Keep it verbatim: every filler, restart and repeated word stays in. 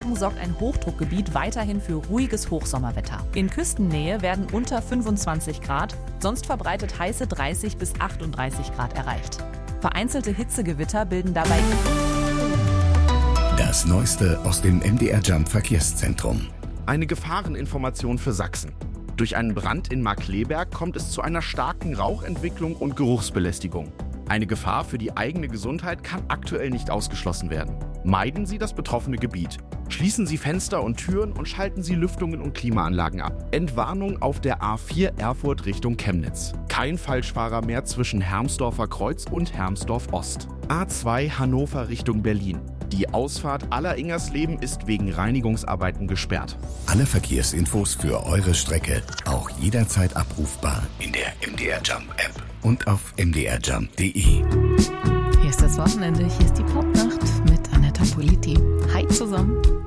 Morgen sorgt ein Hochdruckgebiet weiterhin für ruhiges Hochsommerwetter. In Küstennähe werden unter fünfundzwanzig Grad, sonst verbreitet heiße dreißig bis achtunddreißig Grad erreicht. Vereinzelte Hitzegewitter bilden dabei... Das Neueste aus dem M D R Jump Verkehrszentrum. Eine Gefahreninformation für Sachsen. Durch einen Brand in Markkleeberg kommt es zu einer starken Rauchentwicklung und Geruchsbelästigung. Eine Gefahr für die eigene Gesundheit kann aktuell nicht ausgeschlossen werden. Meiden Sie das betroffene Gebiet. Schließen Sie Fenster und Türen und schalten Sie Lüftungen und Klimaanlagen ab. Entwarnung auf der A vier Erfurt Richtung Chemnitz. Kein Falschfahrer mehr zwischen Hermsdorfer Kreuz und Hermsdorf Ost. A zwei Hannover Richtung Berlin. Die Ausfahrt Aller-Ingersleben ist wegen Reinigungsarbeiten gesperrt. Alle Verkehrsinfos für eure Strecke auch jederzeit abrufbar in der M D R Jump App und auf m d r jump punkt d e. Hier ist das Wochenende, hier ist die Popnacht mit Anetta Politi. Hi zusammen.